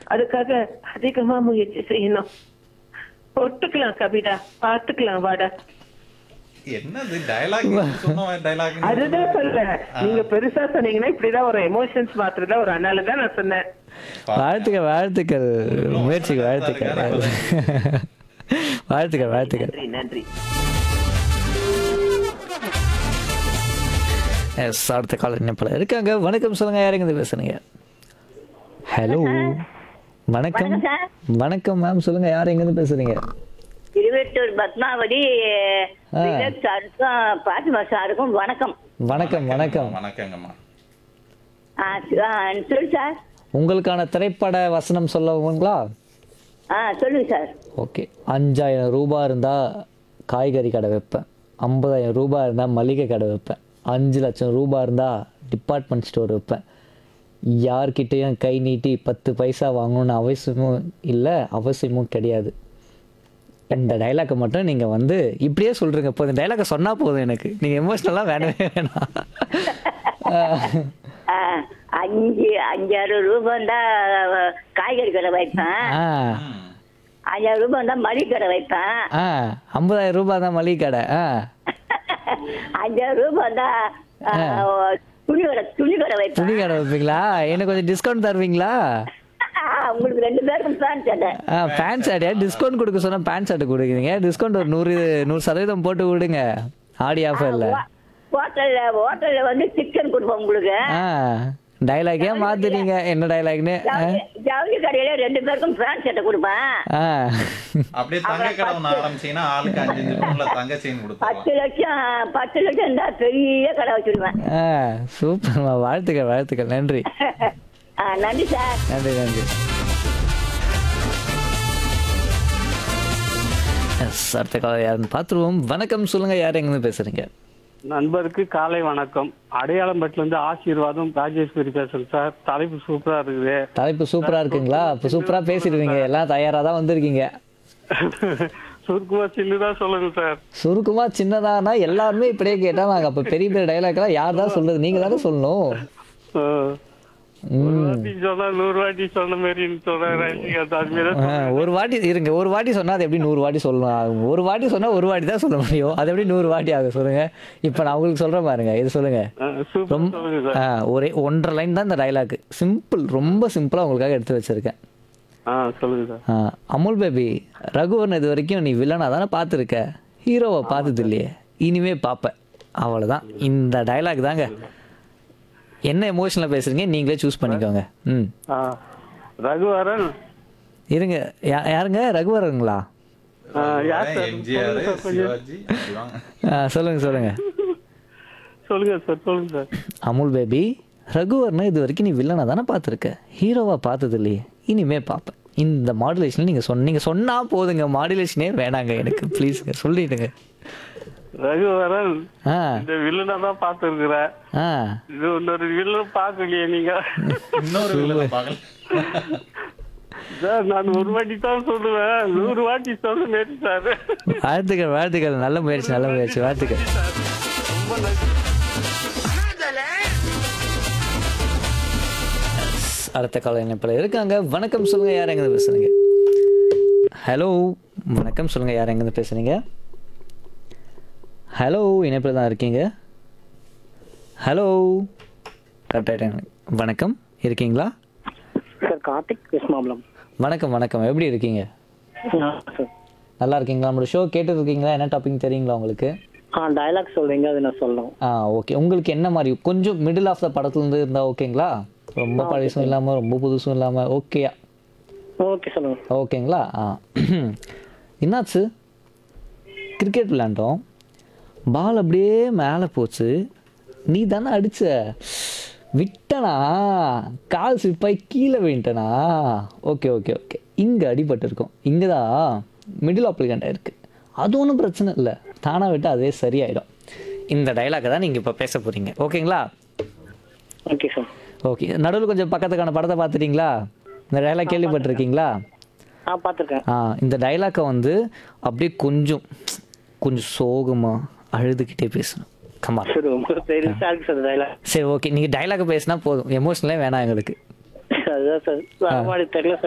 அதுக்காக அதிகமா முயற்சி செய்யணும். ஒட்டுக்கலாம் கவிதா, பாத்துக்கலாம் வாடா. என்னது டயலாக் சொன்ன டயலாக்? அதுதான் சொல்றேன். நீங்க பெருசா சொன்னீங்கன்னா இப்படிதான் ஒரு எமோஷன்ஸ் மாத்திரதா ஒரு அண்ணால தான் நான் சொன்னேன். வாழ்த்துக்கள் வாழ்த்துக்கள், முயற்சிக்கு வாழ்த்துக்கள் வாழ்த்துக்கள் வாழ்த்துக்கள். நன்றி நன்றி. எஸ், அடுத்த கால இணைப்பில் இருக்காங்க. வணக்கம் சொல்லுங்க, யாருங்க இருந்து பேசுறீங்க? ஹலோ வணக்கம். வணக்கம் மேம், சொல்லுங்க யார் எங்கேருந்து பேசுறீங்க? திருவெட்டூர் பத்மாவதி விவேக் சாருக்கும் பாத்திமா சாருக்கும் வணக்கம். வணக்கம் வணக்கம். வணக்கங்கம்மா. சொல்லு சார். உங்களுக்கான திரைப்பட வசனம் சொல்லவுங்களா? சொல்லுங்க சார். ஓகே. 5000 ரூபாய் இருந்தால் காய்கறி கடை வைப்பேன், 50,000 ரூபாய் இருந்தால் மளிகை கடை வைப்பேன், 5 லட்சம் ரூபாய் இருந்தால் டிபார்ட்மெண்ட் ஸ்டோர் வைப்பேன். யார்கிட்டையும் கை நீட்டி 10 பைசா வாங்கணும்னு அவசியமும் இல்லை, அவசியமும் கிடையாது. இந்த டைலாக்கை மட்டும் நீங்கள் வந்து இப்படியே சொல்கிறீங்க. இப்போ இந்த டைலாக்கை சொன்னால் போதும், எனக்கு நீங்கள் எமோஷ்னலாக வேணவே வேணாம். 5,000 ரூபாய் தான் காய்கறி கடை வைப்பேன், 5,000 ரூபாய் தான் மளிகை கடை வைப்பேன், 50,000 ரூபாய் தான் மளிகை கடை, 5,000 ரூபாய் தான் துணி கடை வைப்பேன். துணி கடை வைப்பீங்களா? எனக்கு கொஞ்சம் டிஸ்கவுண்ட் தருவீங்களா? உங்களுக்கு 2 பேருக்கும் pant shirt. Pant shirt discount கொடுக்க சொன்னால் பேண்ட் ஷர்ட் கொடுக்குறீங்க. டிஸ்கவுண்ட் ஒரு 100% போட்டு விடுங்க, ஆடி ஆஃபரில். ஹோட்டல்ல வந்து சிக்கன் கொடுப்போம் உங்களுக்கு. டைலாக்கே மாத்துறீங்க, என்ன டைலாக்னு? ஜவுளி கடையில 2 பேருக்கும் பேண்ட் ஷர்ட் கொடுப்பேன். அப்படியே தங்க கடை ஒன்று ஆரம்பிச்சீங்கன்னா ஆளுக்கு 5 பவுன்ல தங்க செயின் கொடுப்போம். 10 லட்சம் இருந்தா பெரிய கடை வச்சிருவேன். சூப்பர்மா, வாழ்த்துக்கள் வாழ்த்துக்கள், நன்றி. நன்றி சார். நன்றி நன்றி. அடுத்த காலம் யாருன்னு பார்த்துருவோம். வணக்கம் சொல்லுங்க, யார் எங்கேருந்து பேசுறீங்க? நண்பருக்கு காலை வணக்கம். அடையாளம்பட்டில இருந்து ஆசீர்வாதம் ராஜேஸ்வரி பேசுறேன் சார். தலைப்பு சூப்பரா இருக்குது. தலைப்பு சூப்பரா இருக்குங்களா? இப்போ சூப்பரா பேசிடுவீங்க, எல்லாம் தயாரா தான் வந்திருக்கீங்க. சுருக்குமா சின்னதா சொல்லுங்க சார். சுருக்குமா சின்னதானா எல்லாருமே இப்படியே கேட்டா நாங்க அப்ப பெரிய பெரிய டைலாக்லாம் யார் தான் சொல்றது? நீங்க தானே சொல்லணும். ஒரு வாட்டி சொன்னா 100 வாட்டி சொன்ன மாதிரி ஒரு வாட்டி இருங்க, ஒரு வாட்டி சொன்னா அது எப்படி 100 வாட்டி சொல்லணும்? ஒரு வாட்டி சொன்னா ஒரு வாட்டி தான் சொல்ல முடியும், அது எப்படி 100 வாட்டி ஆகும் சொல்லுங்க? இப்ப நான் உங்களுக்கு சொல்றேன் பாருங்க, இது சொல்லுங்க. ஒரே 1.5 லைன் தான் இந்த டைலாக். சிம்பிள், ரொம்ப சிம்பிளா உங்களுக்காக எடுத்து வச்சிருக்கேன். அமுல் பேபி, ரகுவரன் இது வரைக்கும் நீ வில்லனா தானே பார்த்துருக்க, ஹீரோவை பார்த்தது இல்லையே, இனிமே பார்ப்ப, அவ்வளவுதான். இந்த டைலாக் தாங்க. என்ன எமோஷனலா பேசுறீங்க நீங்களே சூஸ் பண்ணிக்கோங்க. ரகுவரன் இருங்க, யாருங்க ரகுவரனுங்களா? சொல்லுங்க சொல்லுங்க சொல்லுங்க சார், சொல்லுங்க சார். அமுல் பேபி, ரகுவரனை இது வரைக்கும் நீ வில்லனா தானே பார்த்துருக்க, ஹீரோவா பார்த்தது இல்லையே, இனிமே பார்ப்பேன். இந்த மாடுலேஷன் நீங்க சொன்னா போதுங்க, மாடுலேஷனே வேணாங்க எனக்கு, ப்ளீஸ் சொல்லிடுங்க. ரகுவரன் இந்த வில்லனை தான் பார்த்துருக்குறேன், இது இன்னொரு வில்லன் பார்க்கலையே நீங்க? இன்னொரு வில்லன் பார்க்கல சார். நான் ஒரு வாட்டி தான் சொல்லுவேன், 100 வாட்டி சொல்ல மாரி சார். வாழ்த்துக்கள் வாழ்த்துக்கள், நல்ல முயற்சி நல்ல முயற்சி, வாழ்த்துக்கள். ரொம்ப நன்றி. அடுத்த கால இணைப்பில் இருக்காங்க. வணக்கம் சொல்லுங்க, யார் எங்கேருந்து பேசுறீங்க? ஹலோ வணக்கம் சொல்லுங்க, யார் எங்கேருந்து பேசுறீங்க? ஹலோ, இணைப்பில் தான் இருக்கீங்க. ஹலோ, கரெக்டாக. வணக்கம், இருக்கீங்களா? சார் கார்த்திக் வெஸ்மாம்பலம். வணக்கம் வணக்கம், எப்படி இருக்கீங்க? நல்லா இருக்கீங்களா? நம்மளோட ஷோ கேட்டு இருக்கீங்களா? என்ன டாபிக் தெரியுங்களா உங்களுக்கு? டயலாக் சொல்றீங்க, அது நான் சொல்லணும். ஓகே. உங்களுக்கு என்ன மாதிரி கொஞ்சம் மிடில் ஆஃப் த படத்துலேருந்து இருந்தால் ஓகேங்களா? ரொம்ப பழசும் இல்லாமல் ரொம்ப புதுசும் இல்லாமல் ஓகேயா? ஓகே சொல்லுங்க. ஓகேங்களா? என்னாச்சு? கிரிக்கெட் விளையாண்டோம், பால் அப்படியே மேலே போச்சு, நீ தானே அடிச்ச, விட்டனா கால் ஸ்லிப்பாய் கீழே விட்டனா. ஓகே ஓகே ஓகே, இங்கே அடிபட்டிருக்கோம், இங்கே தான் மிடில் அப்ளிகண்டாக இருக்குது, அது ஒன்றும் பிரச்சனை இல்லை, தானாக விட்டு அதே சரியாயிடும். இந்த டைலாக்கை தான் நீங்கள் இப்போ பேச போகிறீங்க, ஓகேங்களா? Okay sir. ஓகே. நடுவில் கொஞ்சம் பக்கத்துக்கான படத்தை பார்த்துட்டீங்களா? இந்த டைலாக் கேள்விப்பட்டிருக்கீங்களா? பார்த்துருக்கேன். இந்த டைலாக்கை வந்து அப்படியே கொஞ்சம் சோகமாக அழுதுகிட்டே பேசணும். கமா. சரி ஓகே, நீங்கள் டைலாக் பேசினா போதும், எமோஷனலே வேணாம் எங்களுக்கு. அதுதான் சார், தெரியல சார்.